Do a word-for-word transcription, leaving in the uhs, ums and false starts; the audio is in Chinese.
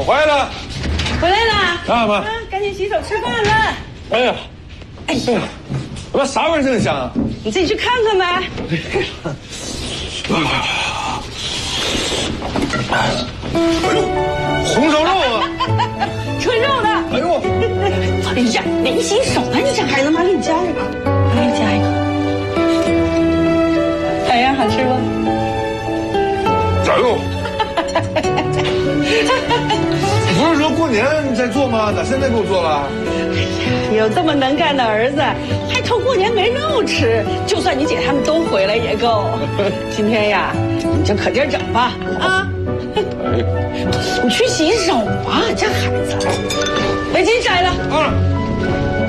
回来了， 回来了。 啊妈， 啊，赶紧洗手吃饭了。 哎呀，哎呀，怎么啥味儿这么香啊？ 你自己去看看呗。 哎呦，红烧肉啊！ 纯肉的。 哎呦， 哎呀，没洗手呢，你这孩子，妈给你加一个，我给你加一个。咋样，好吃不？ 哎呦，不是说过年再做吗？咋现在给我做了？ 有这么能干的儿子，还愁过年没肉吃？就算你姐他们都回来也够。今天呀，你就可劲儿整吧，啊！你去洗手吧，这孩子。围巾摘了。 啊。